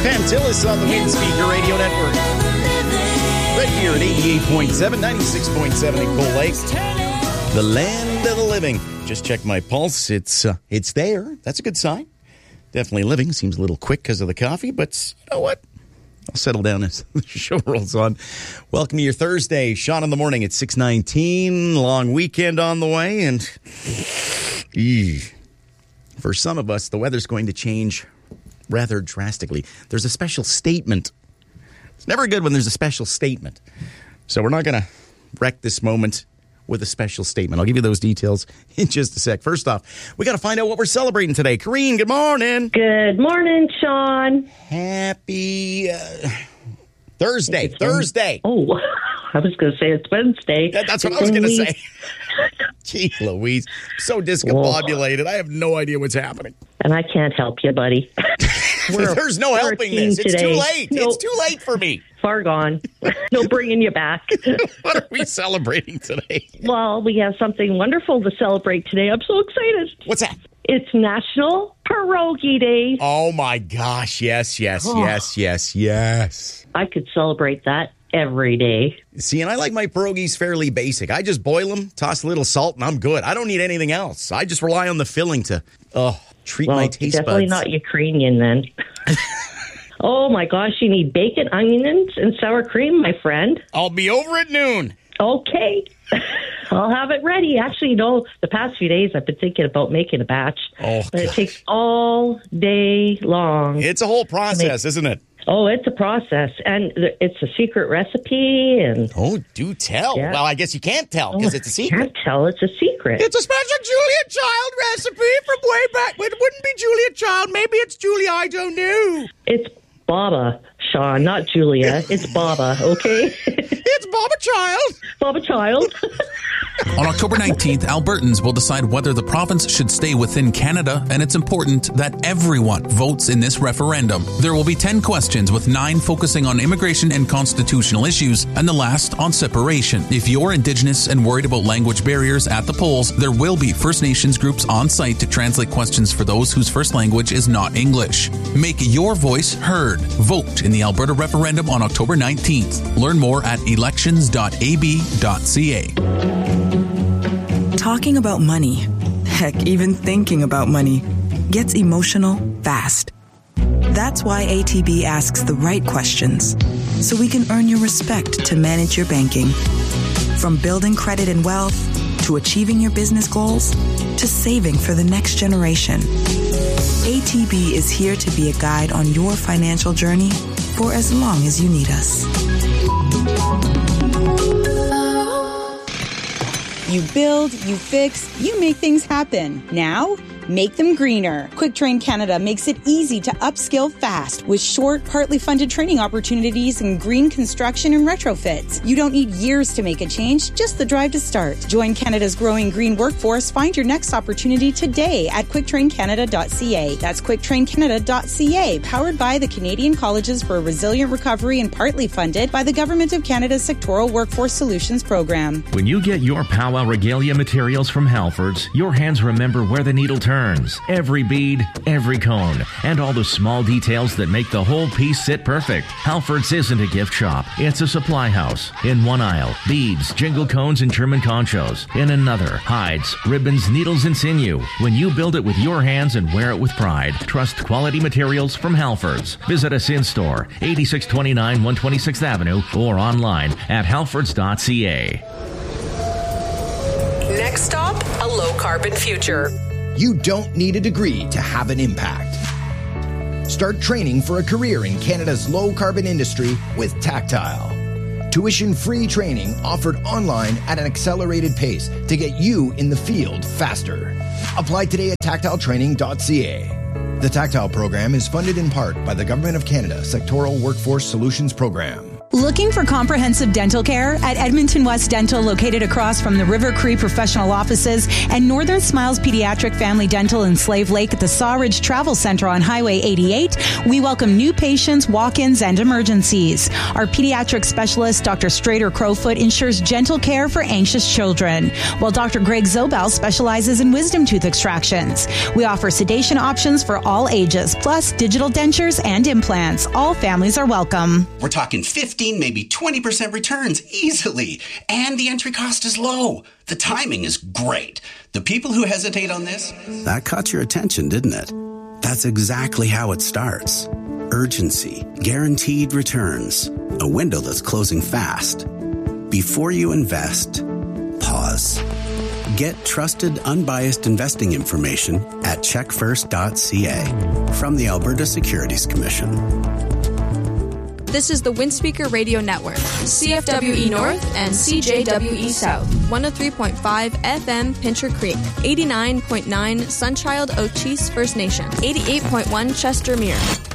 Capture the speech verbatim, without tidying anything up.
Pantelis on the Wind Speaker Radio Network. Right here at eighty-eight point seven, ninety-six point seven in Cold Lake. The land of the living. Just check my pulse. It's uh, it's there. That's a good sign. Definitely living. Seems a little quick because of the coffee, but you know what? I'll settle down as the show rolls on. Welcome to your Thursday. Sean in the morning at six nineteen. Long weekend on the way. And ee, for some of us, the weather's going to change rather drastically. There's a special statement. It's never good when there's a special statement. So we're not going to wreck this moment with a special statement. I'll give you those details in just a sec. First off, we got to find out what we're celebrating today. Kareen, good morning. Good morning, Sean. Happy uh, Thursday. Thursday. Oh, I was going to say it's Wednesday. That, that's what I was going to say. Gee, Louise. So discombobulated. Whoa. I have no idea what's happening. And I can't help you, buddy. There's no helping this. It's today. too late. No. It's too late for me. Far gone. No bringing you back. What are we celebrating today? Well, we have something wonderful to celebrate today. I'm so excited. What's that? It's National Pierogi Day. Oh, my gosh. Yes, yes, oh. yes, yes, yes. I could celebrate that every day. See, and I like my pierogies fairly basic. I just boil them, toss a little salt, and I'm good. I don't need anything else. I just rely on the filling to oh, treat well, my taste definitely buds. Definitely not Ukrainian then. Oh, my gosh. You need bacon, onions, and sour cream, my friend. I'll be over at noon. Okay. I'll have it ready. Actually, you know, the past few days I've been thinking about making a batch. Oh, but it gosh. takes all day long. It's a whole process, make, isn't it? Oh, it's a process. And it's a secret recipe. And Oh, do tell. Yeah. Well, I guess you can't tell because oh, it's a secret. I can't tell. It's a secret. It's a special Julia Child recipe from way back. It wouldn't be Julia Child. Maybe it's Julia. I don't know. It's Baba, Sean, not Julia. It's Baba, okay? It's Baba Child. Baba Child. On October nineteenth, Albertans will decide whether the province should stay within Canada, and it's important that everyone votes in this referendum. There will be ten questions, with nine focusing on immigration and constitutional issues, and the last on separation. If you're Indigenous and worried about language barriers at the polls, there will be First Nations groups on site to translate questions for those whose first language is not English. Make your voice heard. Vote in the Alberta referendum on October nineteenth. Learn more at elections dot a b dot c a. Talking about money, heck, even thinking about money, gets emotional fast. That's why A T B asks the right questions, so we can earn your respect to manage your banking. From building credit and wealth, to achieving your business goals, to saving for the next generation. A T B is here to be a guide on your financial journey for as long as you need us. You build, you fix, you make things happen. Now, make them greener. QuickTrain Canada makes it easy to upskill fast with short, partly funded training opportunities in green construction and retrofits. You don't need years to make a change, just the drive to start. Join Canada's growing green workforce. Find your next opportunity today at quick train canada dot c a. That's quick train canada dot c a, powered by the Canadian Colleges for a Resilient Recovery and partly funded by the Government of Canada's Sectoral Workforce Solutions Program. When you get your Powwow Regalia materials from Halfords, your hands remember where the needle turns. Every bead, every cone, and all the small details that make the whole piece sit perfect. Halfords isn't a gift shop. It's a supply house. In one aisle, beads, jingle cones, and German conchos. In another, hides, ribbons, needles, and sinew. When you build it with your hands and wear it with pride, trust quality materials from Halfords. Visit us in-store, eighty-six twenty-nine one twenty-sixth Avenue, or online at halfords dot c a. Next stop, a low-carbon future. You don't need a degree to have an impact. Start training for a career in Canada's low-carbon industry with Tactile. Tuition-free training offered online at an accelerated pace to get you in the field faster. Apply today at tactile training dot c a. The Tactile program is funded in part by the Government of Canada Sectoral Workforce Solutions Program. Looking for comprehensive dental care? At Edmonton West Dental, located across from the River Cree Professional Offices and Northern Smiles Pediatric Family Dental in Slave Lake at the Sawridge Travel Center on Highway eighty-eight, we welcome new patients, walk-ins, and emergencies. Our pediatric specialist, Doctor Strader Crowfoot, ensures gentle care for anxious children, while Doctor Greg Zobel specializes in wisdom tooth extractions. We offer sedation options for all ages, plus digital dentures and implants. All families are welcome. We're talking fifteen, maybe twenty percent returns easily, and the entry cost is low. The timing is great. The people who hesitate on this... That caught your attention, didn't it? That's exactly how it starts. Urgency, guaranteed returns, a window that's closing fast. Before you invest, pause. Get trusted, unbiased investing information at check first dot c a from the Alberta Securities Commission. This is the Windspeaker Radio Network, C F W E North and C J W E South, one oh three point five F M Pincher Creek, eighty-nine point nine Sunchild Ochies First Nation, eighty-eight point one Chestermere.